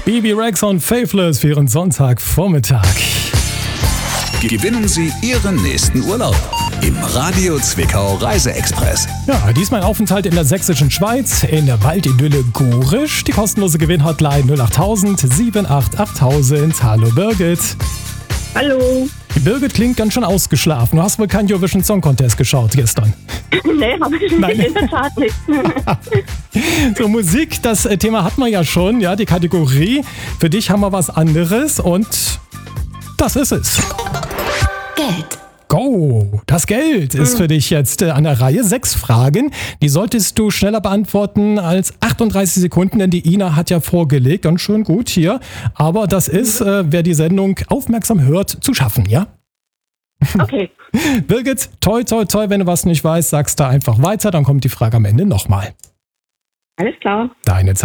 Bibi Rexa und Faithless für Ihren Sonntagvormittag. Gewinnen Sie Ihren nächsten Urlaub im Radio Zwickau Reiseexpress. Ja, diesmal ein Aufenthalt in der sächsischen Schweiz, in der Waldidylle Gorisch. Die kostenlose Gewinnhotline 08000 788 8000. Hallo Birgit. Hallo. Die Birgit klingt ganz schön ausgeschlafen. Du hast wohl keinen Eurovision Song Contest geschaut gestern. Nee, habe ich nicht. In der Tat nicht. So, Musik, das Thema hatten wir ja schon, ja, die Kategorie. Für dich haben wir was anderes und das ist es. Geld. Go! Das Geld ist für dich jetzt an der Reihe. 6 Fragen. Die solltest du schneller beantworten als 38 Sekunden, denn die Ina hat ja vorgelegt. Ganz schön gut hier. Aber das ist, wer die Sendung aufmerksam hört, zu schaffen, ja? Okay. Birgit, toi, toi, toi, wenn du was nicht weißt, sagst du einfach weiter, dann kommt die Frage am Ende nochmal. Alles klar. Deine Zeit.